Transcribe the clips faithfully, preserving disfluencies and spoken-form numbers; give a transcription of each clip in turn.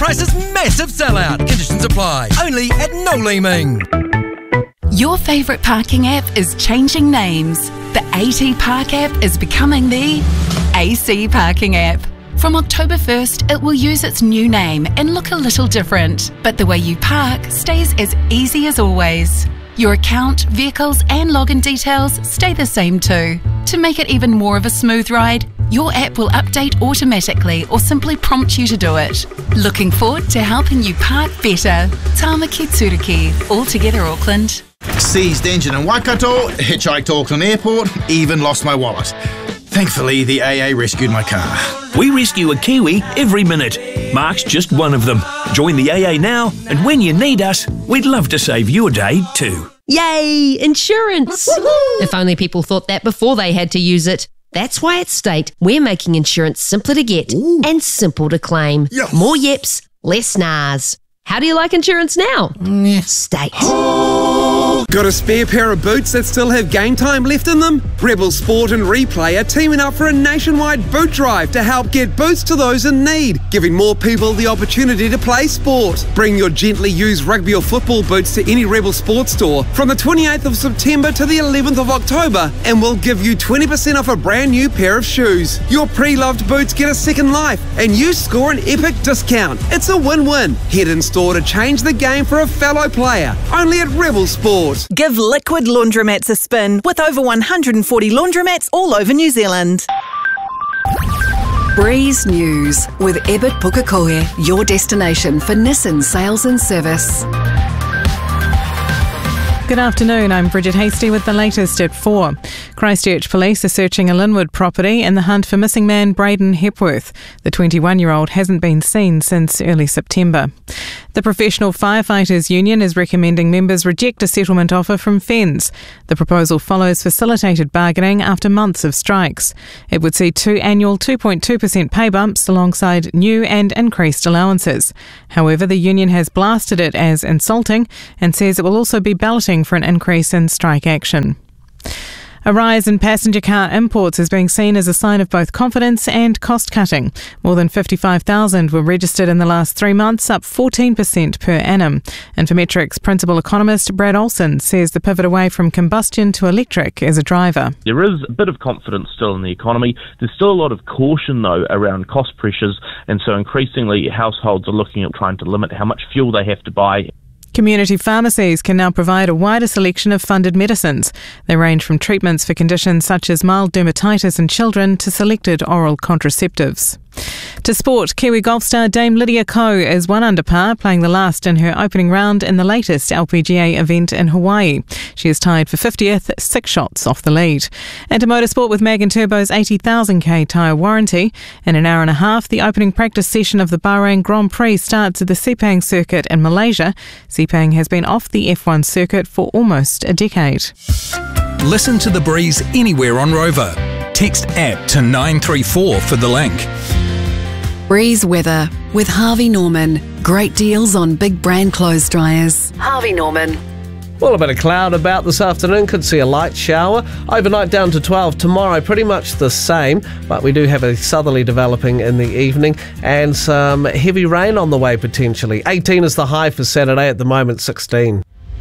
Price's massive sellout. Conditions apply. Only at Noel Leeming. Your favourite parking app is changing names. The AT Park app is becoming the A C Parking app. From October first, it will use its new name and look a little different, but the way you park stays as easy as always. Your account, vehicles and login details stay the same too. To make it even more of a smooth ride, your app will update automatically or simply prompt you to do it. Looking forward to helping you park better. Tāmaki Turiki, all together Auckland. Seized engine in Waikato, hitchhiked to Auckland Airport, even lost my wallet. Thankfully, the A A rescued my car. We rescue a Kiwi every minute. Mark's just one of them. Join the A A now, and when you need us, we'd love to save you a day too. Yay! Insurance! If only people thought that before they had to use it. That's why at State, we're making insurance simpler to get Ooh. and simple to claim. Yes. More yips, less nars. How do you like insurance now? Mm. State. Got a spare pair of boots that still have game time left in them? Rebel Sport and Replay are teaming up for a nationwide boot drive to help get boots to those in need, giving more people the opportunity to play sport. Bring your gently used rugby or football boots to any Rebel Sport store from the twenty-eighth of September to the eleventh of October, and we'll give you twenty percent off a brand new pair of shoes. Your pre-loved boots get a second life, and you score an epic discount. It's a win-win. Head in store to change the game for a fellow player. Only at Rebel Sport. Give Liquid Laundromats a spin with over one hundred forty laundromats all over New Zealand. Breeze News with Ebert Pukekohe, your destination for Nissan sales and service. Good afternoon, I'm Bridget Hasty with the latest at four. Christchurch Police are searching a Linwood property in the hunt for missing man Braden Hepworth. The twenty-one-year-old hasn't been seen since early September. The Professional Firefighters Union is recommending members reject a settlement offer from F E N S. The proposal follows facilitated bargaining after months of strikes. It would see two annual two point two percent pay bumps alongside new and increased allowances. However, the union has blasted it as insulting and says it will also be balloting for an increase in strike action. A rise in passenger car imports is being seen as a sign of both confidence and cost-cutting. More than fifty-five thousand were registered in the last three months, up fourteen percent per annum. Infometrics principal economist Brad Olsen says the pivot away from combustion to electric is a driver. There is a bit of confidence still in the economy. There's still a lot of caution, though, around cost pressures, and so increasingly households are looking at trying to limit how much fuel they have to buy. Community pharmacies can now provide a wider selection of funded medicines. They range from treatments for conditions such as mild dermatitis in children to selected oral contraceptives. To sport, Kiwi golf star Dame Lydia Ko is one under par, playing the last in her opening round in the latest L P G A event in Hawaii. She is tied for fiftieth, six shots off the lead. And to motorsport with Mag and Turbo's eighty thousand k tyre warranty. In an hour and a half, the opening practice session of the Bahrain Grand Prix starts at the Sepang circuit in Malaysia. Sepang has been off the F one circuit for almost a decade. Listen to The Breeze anywhere on Rover. Text app to nine three four for the link. Breeze weather with Harvey Norman. Great deals on big brand clothes dryers. Harvey Norman. Well, a bit of cloud about this afternoon. Could see a light shower. Overnight down to twelve. Tomorrow pretty much the same, but we do have a southerly developing in the evening and some heavy rain on the way potentially. eighteen is the high for Saturday, at the moment sixteen.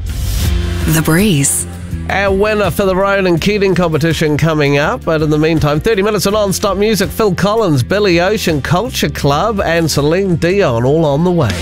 The Breeze. Our winner for the Ronan Keating competition coming up, but in the meantime, thirty minutes of non-stop music. Phil Collins, Billy Ocean, Culture Club and Celine Dion all on the way.